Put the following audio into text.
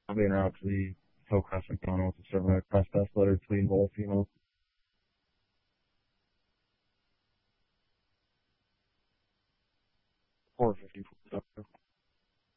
being out to the Hillcrest McDonald's to serve a cross pass letter between both females. 450.